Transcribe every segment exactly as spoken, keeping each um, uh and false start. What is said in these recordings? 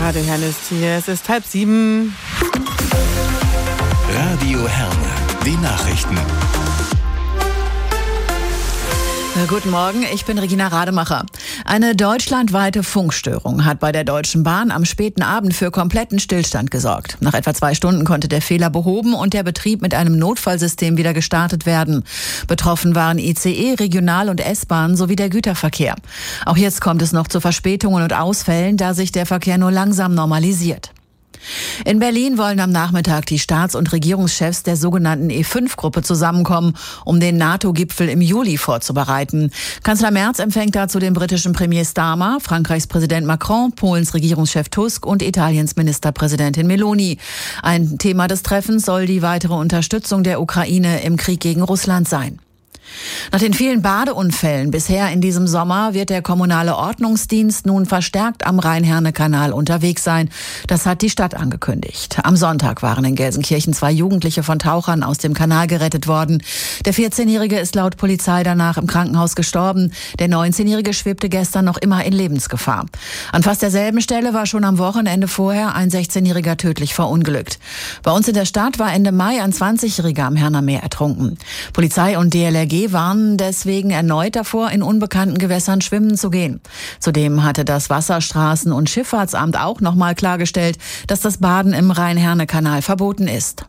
Radio Herne ist hier. Es ist halb sieben. Radio Herne, die Nachrichten. Guten Morgen, ich bin Regina Rademacher. Eine deutschlandweite Funkstörung hat bei der Deutschen Bahn am späten Abend für kompletten Stillstand gesorgt. Nach etwa zwei Stunden konnte der Fehler behoben und der Betrieb mit einem Notfallsystem wieder gestartet werden. Betroffen waren I C E, Regional- und S-Bahn sowie der Güterverkehr. Auch jetzt kommt es noch zu Verspätungen und Ausfällen, da sich der Verkehr nur langsam normalisiert. In Berlin wollen am Nachmittag die Staats- und Regierungschefs der sogenannten E fünf Gruppe zusammenkommen, um den NATO-Gipfel im Juli vorzubereiten. Kanzler Merz empfängt dazu den britischen Premier Starmer, Frankreichs Präsident Macron, Polens Regierungschef Tusk und Italiens Ministerpräsidentin Meloni. Ein Thema des Treffens soll die weitere Unterstützung der Ukraine im Krieg gegen Russland sein. Nach den vielen Badeunfällen bisher in diesem Sommer wird der kommunale Ordnungsdienst nun verstärkt am Rhein-Herne-Kanal unterwegs sein. Das hat die Stadt angekündigt. Am Sonntag waren in Gelsenkirchen zwei Jugendliche von Tauchern aus dem Kanal gerettet worden. Der vierzehnjährige ist laut Polizei danach im Krankenhaus gestorben. Der neunzehnjährige schwebte gestern noch immer in Lebensgefahr. An fast derselben Stelle war schon am Wochenende vorher ein sechzehnjähriger tödlich verunglückt. Bei uns in der Stadt war Ende Mai ein zwanzigjähriger am Herner Meer ertrunken. Polizei und D L R G warnen deswegen erneut davor, in unbekannten Gewässern schwimmen zu gehen. Zudem hatte das Wasserstraßen- und Schifffahrtsamt auch nochmal klargestellt, dass das Baden im Rhein-Herne-Kanal verboten ist.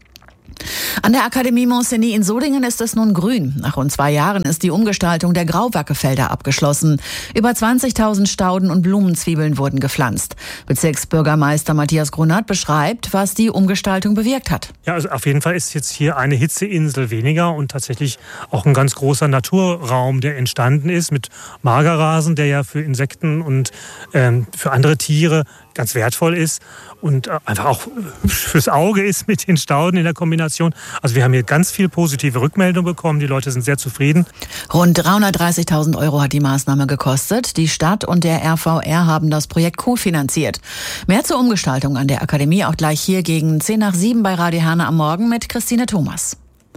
An der Akademie Montcenis in Sodingen ist es nun grün. Nach rund zwei Jahren ist die Umgestaltung der Grauwackefelder abgeschlossen. Über zwanzigtausend Stauden und Blumenzwiebeln wurden gepflanzt. Bezirksbürgermeister Matthias Grunert beschreibt, was die Umgestaltung bewirkt hat. Ja, also auf jeden Fall ist jetzt hier eine Hitzeinsel weniger und tatsächlich auch ein ganz großer Naturraum, der entstanden ist mit Magerrasen, der ja für Insekten und ähm, für andere Tiere ganz wertvoll ist und einfach auch fürs Auge ist mit den Stauden in der Kombination. Also wir haben hier ganz viel positive Rückmeldung bekommen. Die Leute sind sehr zufrieden. Rund dreihundertdreißigtausend Euro hat die Maßnahme gekostet. Die Stadt und der R V R haben das Projekt kofinanziert. Mehr zur Umgestaltung an der Akademie auch gleich hier gegen zehn nach sieben bei Radio Herne am Morgen mit Christine Thomas.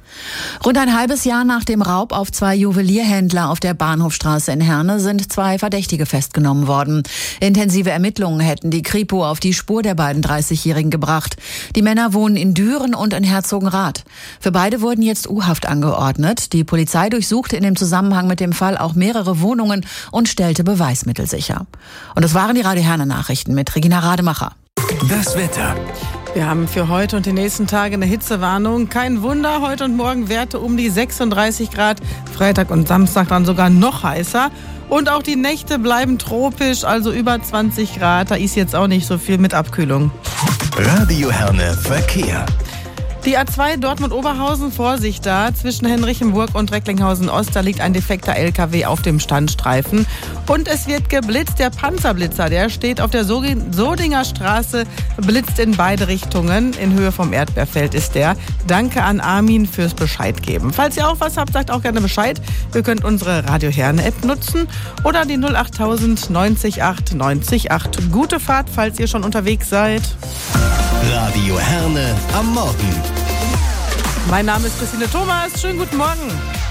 Rund ein halbes Jahr nach dem Raub auf zwei Juwelierhändler auf der Bahnhofstraße in Herne sind zwei Verdächtige festgenommen worden. Intensive Ermittlungen hätten die Kripo auf die Spur der beiden dreißigjährigen gebracht. Die Männer wohnen in Düren und in Herzogenrath. Für beide wurden jetzt U-Haft angeordnet. Die Polizei durchsuchte in dem Zusammenhang mit dem Fall auch mehrere Wohnungen und stellte Beweismittel sicher. Und das waren die Radio Herne Nachrichten mit Regina Rademacher. Das Wetter. Wir haben für heute und die nächsten Tage eine Hitzewarnung. Kein Wunder, heute und morgen Werte um die sechsunddreißig Grad. Freitag und Samstag dann sogar noch heißer. Und auch die Nächte bleiben tropisch, also über zwanzig Grad. Da ist jetzt auch nicht so viel mit Abkühlung. Radio Herne Verkehr. Die A zwei Dortmund-Oberhausen, Vorsicht da, zwischen Henrichenburg und Recklinghausen-Ost, da liegt ein defekter L K W auf dem Standstreifen. Und es wird geblitzt, der Panzerblitzer, der steht auf der Sodinger Straße, blitzt in beide Richtungen, in Höhe vom Erdbeerfeld ist der. Danke an Armin fürs Bescheid geben. Falls ihr auch was habt, sagt auch gerne Bescheid. Ihr könnt unsere Radio Herne App nutzen oder die null achttausend neunzig acht neunzig acht. Gute Fahrt, falls ihr schon unterwegs seid. Radio Herne am Morgen. Mein Name ist Christine Thomas. Schönen guten Morgen.